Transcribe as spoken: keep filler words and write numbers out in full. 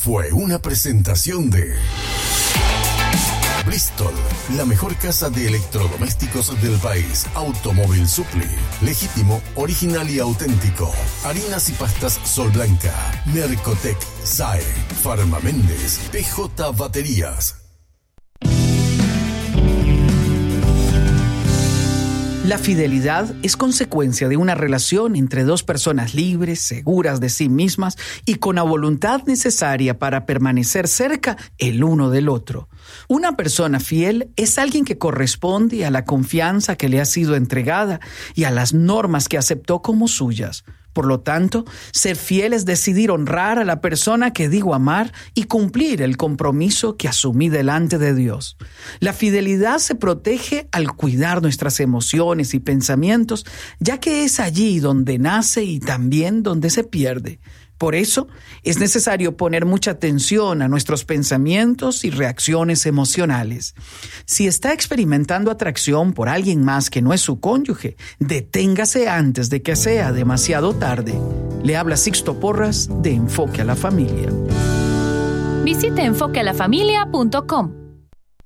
fue una presentación de Bristol, la mejor casa de electrodomésticos del país. Automóvil Supply, legítimo, original y auténtico. Harinas y pastas Sol Blanca, Mercotec, S A E, Farma Méndez, P J Baterías. La fidelidad es consecuencia de una relación entre dos personas libres, seguras de sí mismas y con la voluntad necesaria para permanecer cerca el uno del otro. Una persona fiel es alguien que corresponde a la confianza que le ha sido entregada y a las normas que aceptó como suyas. Por lo tanto, ser fiel es decidir honrar a la persona que digo amar y cumplir el compromiso que asumí delante de Dios. La fidelidad se protege al cuidar nuestras emociones y pensamientos, ya que es allí donde nace y también donde se pierde. Por eso, es necesario poner mucha atención a nuestros pensamientos y reacciones emocionales. Si está experimentando atracción por alguien más que no es su cónyuge, deténgase antes de que sea demasiado tarde. Le habla Sixto Porras de Enfoque a la Familia. Visite enfoque a la familia punto com.